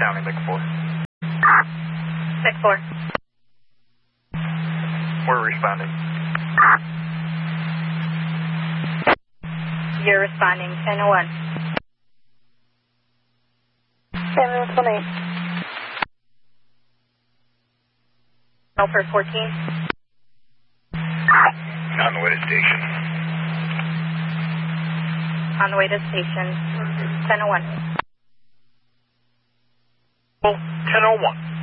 County, Big 4. Big 4. We're responding. You're responding, 10-1. 7-1-8. Alfred 14. On the way to station. On the way to station, 10-1. Oh, 10-01.